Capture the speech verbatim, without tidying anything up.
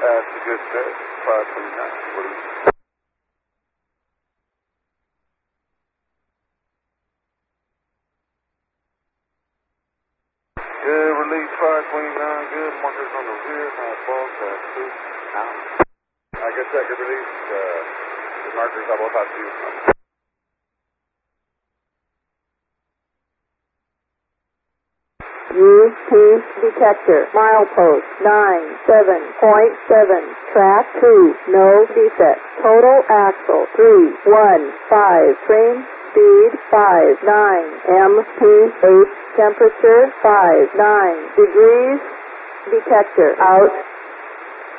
That's a good set. five twenty-nine, please. Good, release five twenty-nine, good. Markers on the rear, half ball, class two. Out. I guess I could release uh, the markers on both sides two. U P detector, milepost nine seven point seven, track two, no defect, total axle three one five, train speed five nine, M P H temperature five nine degrees, detector out.